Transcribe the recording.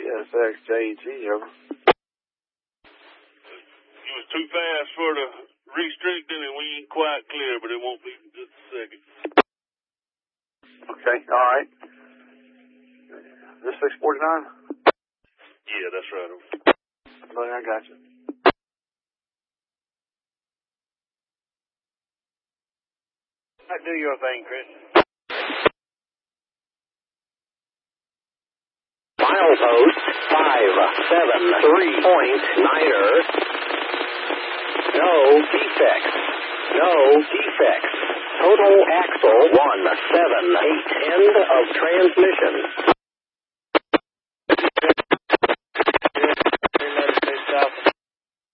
CSXJG, over. You was too fast for the restricting, and we ain't quite clear, but it won't be in just a second. Okay, all right. This 649? Yeah, that's right. Buddy, I got you. Do your thing, Chris. Milepost 573.9er. No defects. No defects. Total axle 178. End of transmission.